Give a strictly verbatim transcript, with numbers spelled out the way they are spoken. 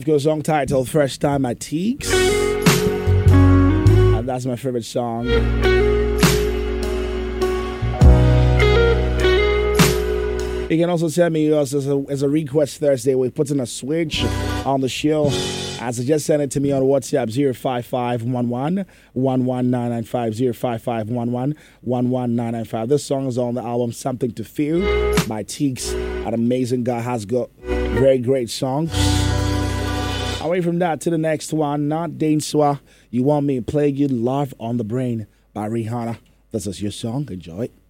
of course, song titled First Time at Teagues. And that's my favorite song. You can also send me yours as a, as a request Thursday. We're putting a switch on the show. As I just send it to me on WhatsApp zero five five one one one one nine nine five zero five five one one one one nine nine five. This song is on the album Something to Feel by Teagues. An amazing guy, has got very great songs. Away from that to the next one, Not Dainswa. You Want Me to Play You Love on the Brain by Rihanna. This is your song. Enjoy it.